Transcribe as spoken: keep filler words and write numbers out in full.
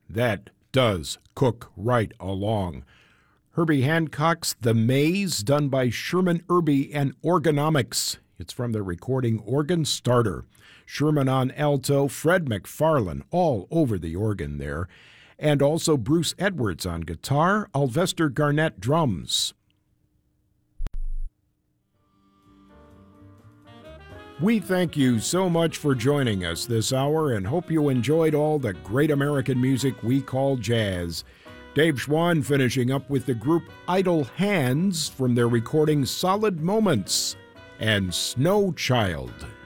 that does cook right along. Herbie Hancock's The Maze, done by Sherman Irby and Organomics. It's from the recording Organ Starter. Sherman on alto, Fred McFarlane all over the organ there, and also Bruce Edwards on guitar, Alvester Garnett drums. We thank you so much for joining us this hour and hope you enjoyed all the great American music we call jazz. Dave Schwann finishing up with the group Idle Hands from their recording Solid Moments and Snow Child.